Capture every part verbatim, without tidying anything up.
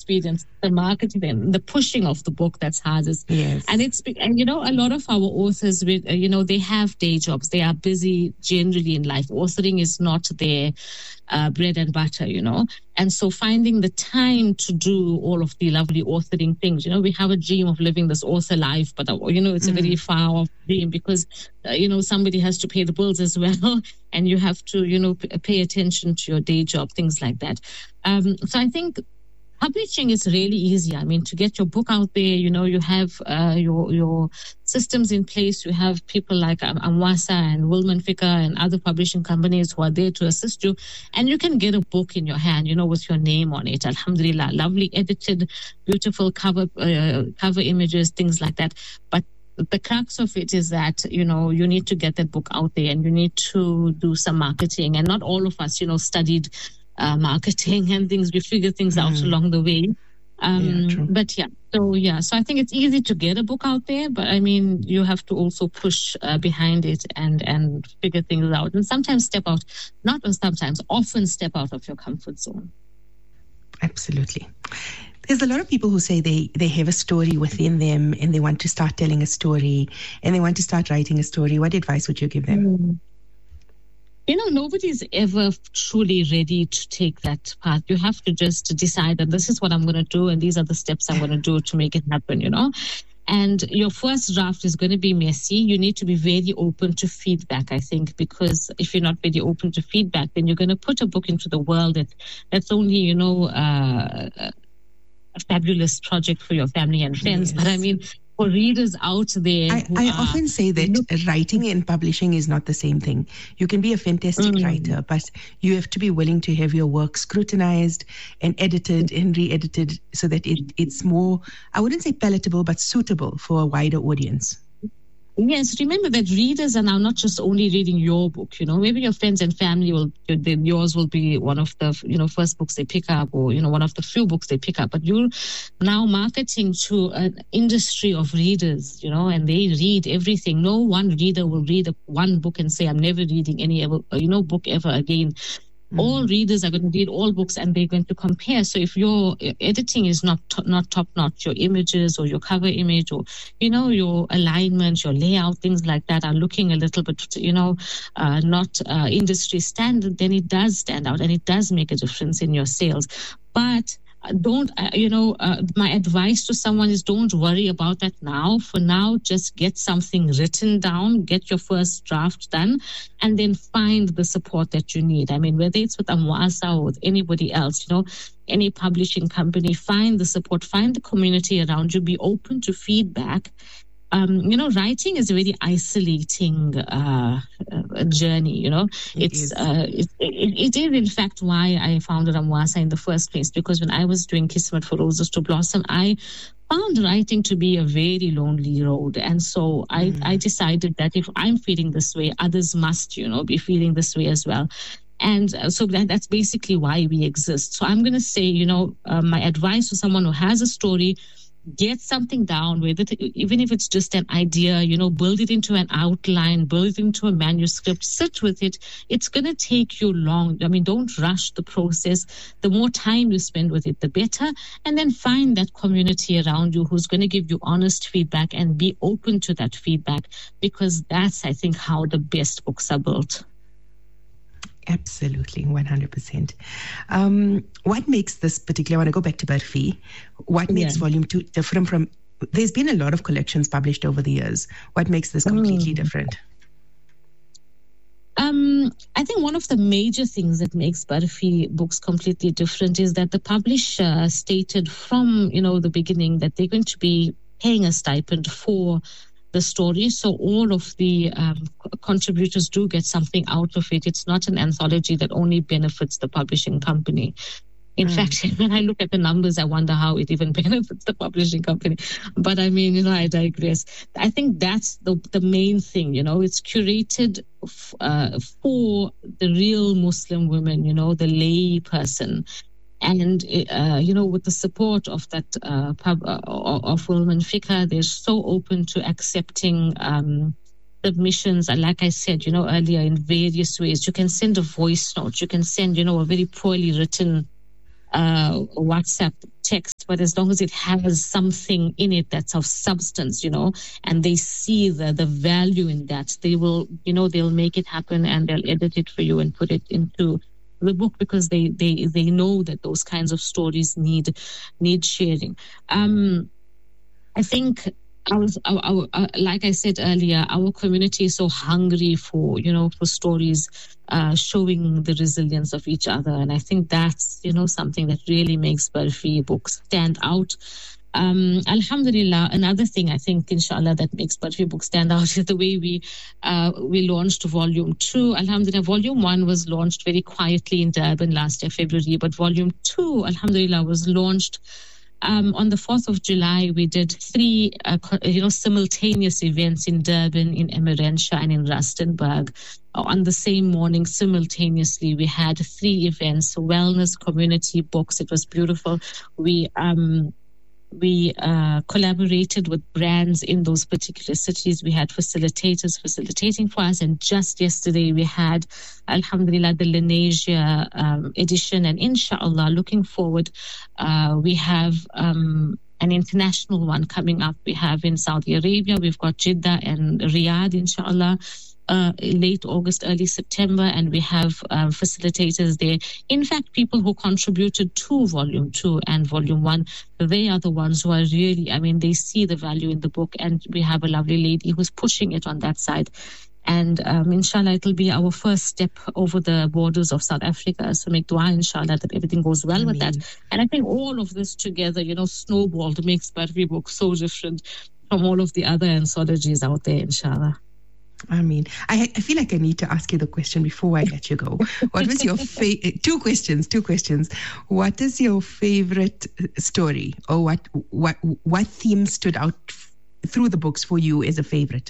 experience, the marketing and the pushing of the book that's hardest. Yes. And it's, and you know, a lot of our authors, with, you know, they have day jobs. They are busy generally in life. Authoring is not their uh, bread and butter, you know. And so finding the time to do all of the lovely authoring things, you know, we have a dream of living this author life, but, you know, it's mm. a very far off dream because, uh, you know, somebody has to pay the bills as well. And you have to, you know, p- pay attention to your day job, things like that. Um, so I think publishing is really easy. I mean, to get your book out there, you know, you have uh, your your systems in place. You have people like um, Amwasa and Wilman Fika and other publishing companies who are there to assist you. And you can get a book in your hand, you know, with your name on it. Alhamdulillah, lovely edited, beautiful cover uh, cover images, things like that. But the crux of it is that, you know, you need to get that book out there and you need to do some marketing. And not all of us, you know, studied uh, marketing and things. We figure things mm. out along the way. Um, yeah, but yeah, so yeah, so I think it's easy to get a book out there, but I mean, you have to also push uh, behind it and, and figure things out. And sometimes step out, not sometimes, often step out of your comfort zone. Absolutely. There's a lot of people who say they, they have a story within them and they want to start telling a story and they want to start writing a story. What advice would you give them? Mm. You know, nobody's ever truly ready to take that path. You have to just decide that this is what I'm going to do and these are the steps I'm going to do to make it happen, you know. And your first draft is going to be messy. You need to be very open to feedback, I think, because if you're not very open to feedback, then you're going to put a book into the world that that's only, you know, uh, a fabulous project for your family and friends. Yes. But I mean, for readers out there. I, I are, often say that look, writing and publishing is not the same thing. You can be a fantastic mm. writer, but you have to be willing to have your work scrutinized and edited and re-edited so that it, it's more, I wouldn't say palatable, but suitable for a wider audience. Yes, remember that readers are now not just only reading your book, you know, maybe your friends and family will, then yours will be one of the, you know, first books they pick up or, you know, one of the few books they pick up, but you're now marketing to an industry of readers, you know, and they read everything. No one reader will read a, one book and say, I'm never reading any, ever, you know, book ever again. All readers are going to read all books and they're going to compare. So if your editing is not to, not top notch, your images or your cover image or, you know, your alignment, your layout, things like that are looking a little bit, you know, uh, not uh, industry standard, then it does stand out and it does make a difference in your sales. But don't, uh, you know, uh, my advice to someone is don't worry about that now. For now, just get something written down, get your first draft done, and then find the support that you need. I mean, whether it's with Amwasa or with anybody else, you know, any publishing company, find the support, find the community around you, be open to feedback. Um, you know, writing is a very isolating uh, uh, journey, you know. It it's is. Uh, it, it, it is, in fact, why I founded Amwasa in the first place, because when I was doing Kismet for Roses to Blossom, I found writing to be a very lonely road. And so I, mm. I decided that if I'm feeling this way, others must, you know, be feeling this way as well. And uh, so that, that's basically why we exist. So I'm going to say, you know, uh, my advice to someone who has a story, get something down with it, even if it's just an idea, you know, build it into an outline, build it into a manuscript, sit with it. It's going to take you long. I mean, don't rush the process. The more time you spend with it, the better. And then find that community around you who's going to give you honest feedback and be open to that feedback, because that's, I think, how the best books are built. Absolutely, one hundred percent. Um, what makes this particular, I want to go back to Barfi, what makes yeah. volume two different from, there's been a lot of collections published over the years. What makes this completely mm. different? Um, I think one of the major things that makes Barfi books completely different is that the publisher stated from, you know, the beginning that they're going to be paying a stipend for the story. So all of the um, contributors do get something out of it. It's not an anthology that only benefits the publishing company. In mm. fact, when I look at the numbers, I wonder how it even benefits the publishing company. But I mean, you know, I digress. I think that's the the main thing, you know, it's curated f- uh, for the real Muslim women, you know, the lay person. And, uh, you know, with the support of that uh, pub, uh, of Wilman Fika, they're so open to accepting um, submissions. And like I said, you know, earlier, in various ways, you can send a voice note. You can send, you know, a very poorly written uh, WhatsApp text, but as long as it has something in it that's of substance, you know, and they see the, the value in that, they will, you know, they'll make it happen and they'll edit it for you and put it into the book because they, they, they know that those kinds of stories need, need sharing. Um, I think I was, our, our, uh, like I said earlier, our community is so hungry for, you know, for stories uh, showing the resilience of each other. And I think that's, you know, something that really makes Barfi books stand out. Um, Alhamdulillah, another thing I think, inshallah, that makes Barfi books stand out is the way we uh, we launched volume two. Alhamdulillah, volume one was launched very quietly in Durban last year, February, but volume two, alhamdulillah, was launched Um, on the fourth of July. We did three, uh, you know, simultaneous events in Durban, in Emiransha, and in Rustenburg. Uh, on the same morning, simultaneously, we had three events: wellness, community, books. It was beautiful. We um, we uh, collaborated with brands in those particular cities. We had facilitators facilitating for us, and just yesterday we had, alhamdulillah, the Lenasia um, edition, and inshallah, looking forward, uh, we have um, an international one coming up. We have in Saudi Arabia, we've got Jeddah and Riyadh, inshallah, Uh, late August, early September, and we have um, facilitators there. In fact, people who contributed to volume two and volume one, they are the ones who are really, I mean, they see the value in the book, and we have a lovely lady who's pushing it on that side. And um, inshallah, it'll be our first step over the borders of South Africa. So make dua, inshallah, that everything goes well Ameen. With that. And I think all of this together, you know, snowballed makes Barfi book so different from all of the other anthologies out there, inshallah. I mean, I, I feel like I need to ask you the question before I let you go. What was your fa- two questions? Two questions. What is your favorite story, or what what what theme stood out f- through the books for you as a favorite?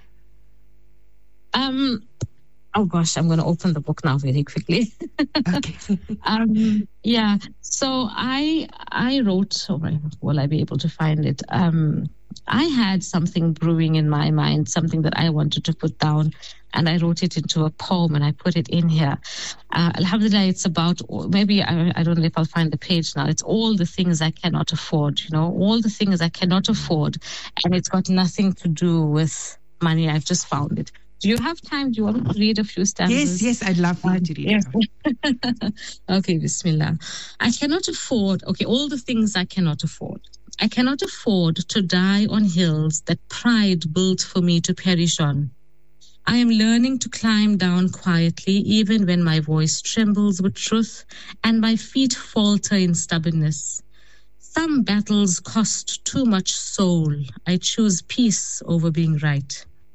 Um. Oh gosh, I'm going to open the book now very quickly. Okay. um. Yeah. So I I wrote. Oh, will I be able to find it? Um. I had something brewing in my mind, something that I wanted to put down, and I wrote it into a poem and I put it in here. Uh, Alhamdulillah, it's about, maybe, I, I don't know if I'll find the page now. It's all the things I cannot afford, you know, all the things I cannot afford. And it's got nothing to do with money. I've just found it. Do you have time? Do you want me to read a few stanzas? Yes, yes, I'd love for you to read yes. it. Okay, Bismillah. I cannot afford, okay, all the things I cannot afford. I cannot afford to die on hills that pride built for me to perish on. I am learning to climb down quietly, even when my voice trembles with truth and my feet falter in stubbornness. Some battles cost too much soul. I choose peace over being right.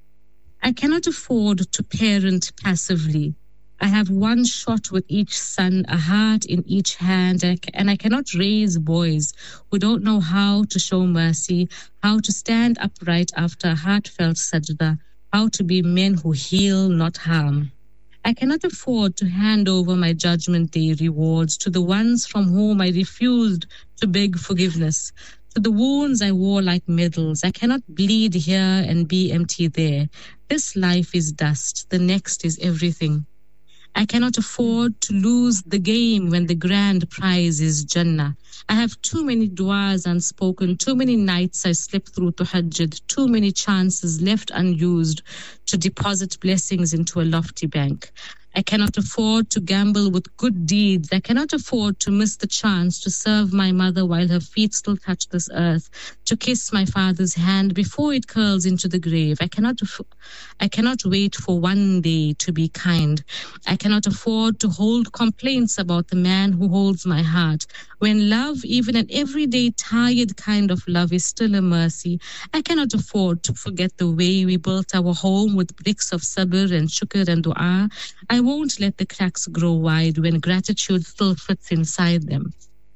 I cannot afford to parent passively. I have one shot with each son, a heart in each hand, and I cannot raise boys who don't know how to show mercy, how to stand upright after a heartfelt sajda, how to be men who heal, not harm. I cannot afford to hand over my judgment day rewards to the ones from whom I refused to beg forgiveness, to the wounds I wore like medals. I cannot bleed here and be empty there. This life is dust, the next is everything. I cannot afford to lose the game when the grand prize is Jannah. I have too many du'as unspoken, too many nights I slept through tahajjud, too many chances left unused to deposit blessings into a lofty bank. I cannot afford to gamble with good deeds. I cannot afford to miss the chance to serve my mother while her feet still touch this earth, to kiss my father's hand before it curls into the grave. I cannot, aff- I cannot wait for one day to be kind. I cannot afford to hold complaints about the man who holds my heart. When love, even an everyday tired kind of love, is still a mercy, I cannot afford to forget the way we built our home with bricks of sabr and shukr and dua. I won't let the cracks grow wide when gratitude still fits inside them.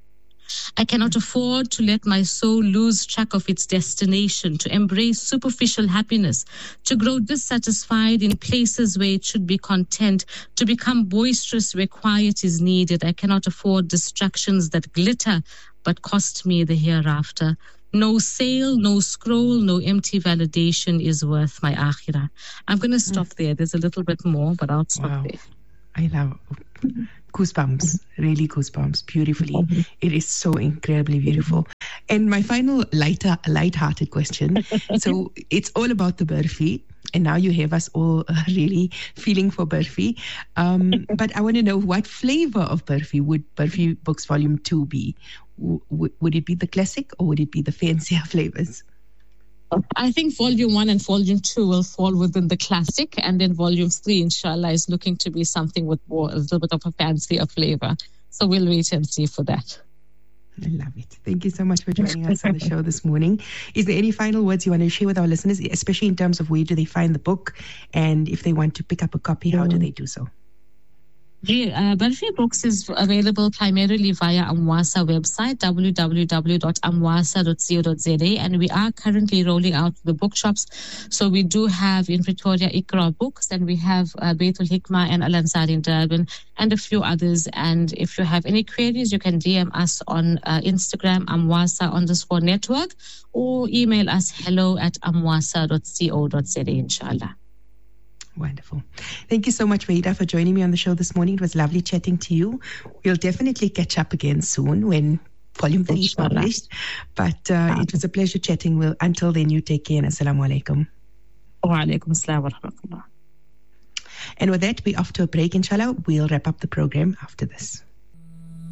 I cannot afford to let my soul lose track of its destination, to embrace superficial happiness, to grow dissatisfied in places where it should be content, to become boisterous where quiet is needed. I cannot afford distractions that glitter but cost me the hereafter. No sale, no scroll, no empty validation is worth my akhirah. I'm going to stop there. There's a little bit more, but I'll stop wow. there. I love Goosebumps, really goosebumps, beautifully. Mm-hmm. It is so incredibly beautiful. And my final lighter, light-hearted question. So it's all about the burfi, and now you have us all uh, really feeling for burfi. Um, but I want to know, what flavor of burfi would Burfi Books Volume two be? W- w- would it be the classic, or would it be the fancier flavors? I think volume one and volume two will fall within the classic, and then volume three, inshallah, is looking to be something with more, a little bit of a fancier flavor. So we'll wait and see for that. I love it. Thank you so much for joining us on the show this morning. Is there any final words you want to share with our listeners, especially in terms of where do they find the book, and if they want to pick up a copy, how do they do so? Yeah, uh, Burfi Books is available primarily via Amwasa website, w w w dot amwasa dot co dot z a, and we are currently rolling out the bookshops. So we do have in Pretoria Iqra Books, and we have uh, Baitul Hikmah and Al Ansar in Durban, and a few others. And if you have any queries, you can D M us on uh, Instagram, Amwasa underscore network, or email us hello at amwasa dot co dot z a, inshallah. Wonderful. Thank you so much, Wahida, for joining me on the show this morning. It was lovely chatting to you. We'll definitely catch up again soon when Volume three is published. But uh, it was a pleasure chatting. We'll, until then, you take care, and Assalamu alaikum. Wa alaikum assalam wa rahmatullah. And with that, we're off to a break, inshallah. We'll wrap up the program after this.